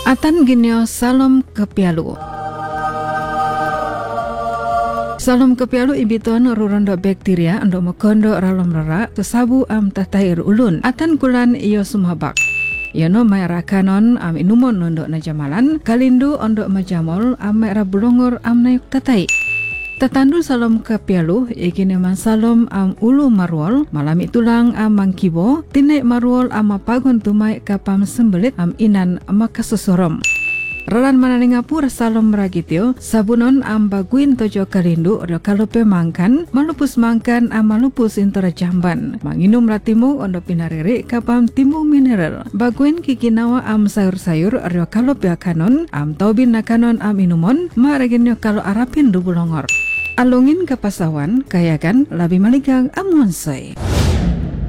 Atan ginyo salom kepialu. Salom kepialu ibiton rurondo bakteria ando mokondo ralom rara tesabu am tatair ulun. Atan kulan iyo sumhabak. Yono may rakanon am inumon nondo na jamalan kalindu ondo majamol am may rabulongor am nayuk tatay. Tatandu salom kepialu ikini man salom am ulu marwol malami tulang am mangkibo tinay marwol am mapagon tumay kapam sembelit am inan makasusorom. Ralan mananingapur salom ragityo sabunon am baguin tojo kalindu odo kalope mangkan malupus mangkan am malupus intara jamban manginum ratimu ondo pinariri kapam timu mineral baguin kikinawa am sayur-sayur odo kalope akanon am taubin nakanon am inumon mareginyo kalo arapin dubulongor alungin ke pasawan kayakan labi maligang am wonsai.